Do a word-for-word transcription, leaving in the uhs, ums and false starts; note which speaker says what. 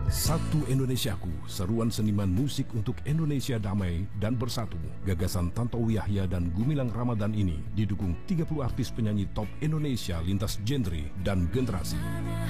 Speaker 1: Satu Indonesiaku, seruan seniman musik untuk Indonesia damai dan bersatu. Gagasan Tantowi Yahya dan Gumilang Ramadan ini didukung tiga puluh artis penyanyi top Indonesia lintas genre dan generasi.